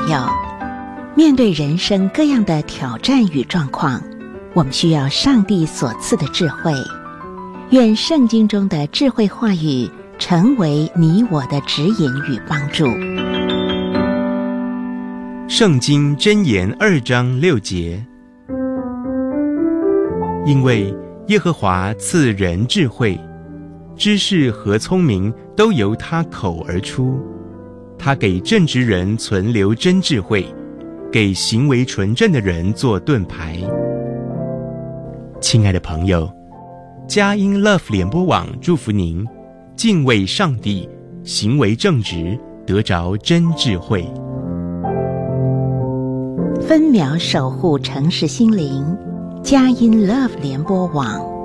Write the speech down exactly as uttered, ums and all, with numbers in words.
友，面对人生各样的挑战与状况，我们需要上帝所赐的智慧。愿圣经中的智慧话语成为你我的指引与帮助。 圣经箴言二章六节，因为耶和华赐人智慧，知识和聪明都由他口而出。他给正直人存留真智慧，给行为纯正的人做盾牌。亲爱的朋友，佳音 Love 联播网祝福您敬畏上帝，行为正直，得着真智慧。 分秒守护城市心灵，佳音 Love 联播网。